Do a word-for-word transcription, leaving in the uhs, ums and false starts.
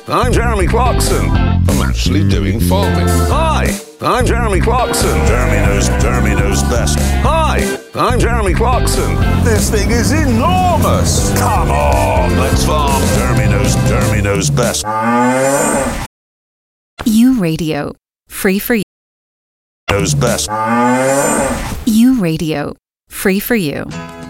I'm Jeremy Clarkson. I'm actually doing farming. Hi, I'm Jeremy Clarkson. Jeremy knows, Jeremy knows best. Hi, I'm Jeremy Clarkson. This thing is enormous. Come on, let's farm. Jeremy knows, Jeremy knows best. U Radio, free for you. Knows best. U Radio, free for you.